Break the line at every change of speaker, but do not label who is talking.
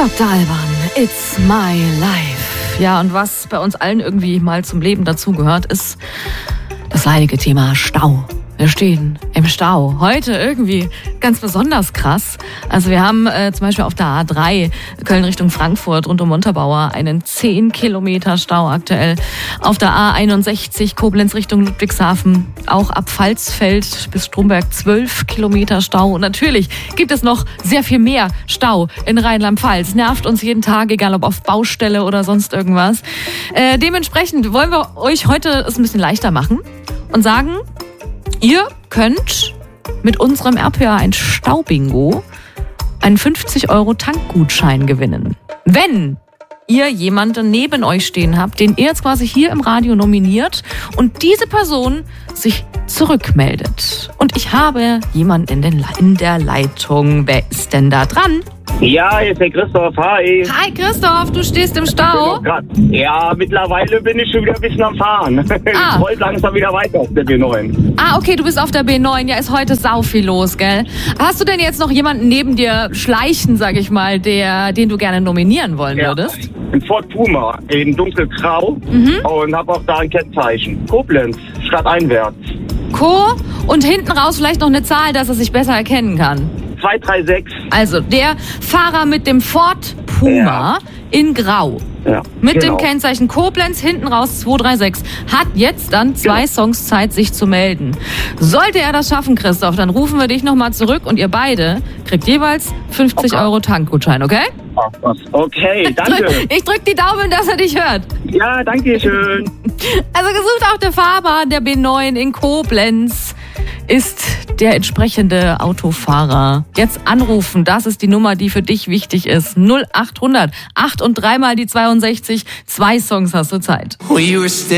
Dr. Alban, it's my life. Ja, und was bei uns allen irgendwie mal zum Leben dazugehört, ist das leidige Thema Stau. Wir stehen im Stau. Heute irgendwie ganz besonders krass. Also wir haben zum Beispiel auf der A3 Köln Richtung Frankfurt rund um Montabaur einen 10 Kilometer Stau aktuell. Auf der A61 Koblenz Richtung Ludwigshafen auch ab Pfalzfeld bis Stromberg 12 Kilometer Stau. Und natürlich gibt es noch sehr viel mehr Stau in Rheinland-Pfalz. Nervt uns jeden Tag, egal ob auf Baustelle oder sonst irgendwas. Dementsprechend wollen wir euch heute es ein bisschen leichter machen und sagen, ihr könnt mit unserem RPA 1 Staubingo einen 50 € Tankgutschein gewinnen. Wenn ihr jemanden neben euch stehen habt, den ihr jetzt quasi hier im Radio nominiert und diese Person sich zurückmeldet. Und ich habe jemanden in der Leitung. Wer ist denn da dran?
Ja, hier ist der Christoph. Hi.
Hi Christoph, du stehst im Stau.
Ja, mittlerweile bin ich schon wieder ein bisschen am Fahren. Ich wollte langsam wieder weiter auf der B9.
Ah, okay, du bist auf der B9. Ja, ist heute sau viel los, gell? Hast du denn jetzt noch jemanden neben dir schleichen, sag ich mal, den du gerne nominieren wollen würdest?
Ein Ford Puma in dunkelgrau und habe auch da ein Kennzeichen. Koblenz, stadteinwärts.
Und hinten raus vielleicht noch eine Zahl, dass er sich besser erkennen kann.
236.
Also der Fahrer mit dem Ford Puma in Grau.
Ja,
mit dem Kennzeichen Koblenz, hinten raus 236, hat jetzt dann 2 Songs Zeit, sich zu melden. Sollte er das schaffen, Christoph, dann rufen wir dich nochmal zurück und ihr beide kriegt jeweils 50 € Tankgutschein, okay?
Ach was. Okay, danke.
Ich drück die Daumen, dass er dich hört.
Ja, danke schön.
Also gesucht auch der Fahrer der B9 in Koblenz ist der entsprechende Autofahrer. Jetzt anrufen, das ist die Nummer, die für dich wichtig ist. 0800 8 und 3 mal die 62. 2 Songs hast du Zeit.